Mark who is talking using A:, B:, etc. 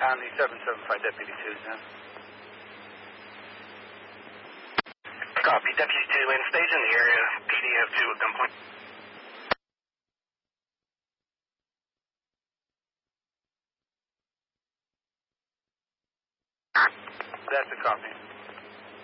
A: on the 775 Deputy 2, then.
B: Copy. Deputy 2 in, stays in the area. PD have 2 at gunpoint.
A: That's a copy.